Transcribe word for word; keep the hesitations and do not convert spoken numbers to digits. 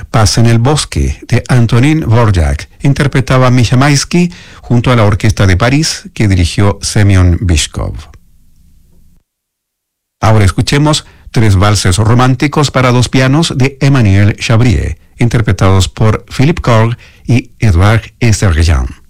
Paz en el bosque, de Antonín Dvorak, interpretaba Misha Maisky junto a la Orquesta de París que dirigió Semyon Bychkov. Ahora escuchemos tres valses románticos para dos pianos de Emmanuel Chabrier, interpretados por Philippe Corr y Edouard Esterguillon.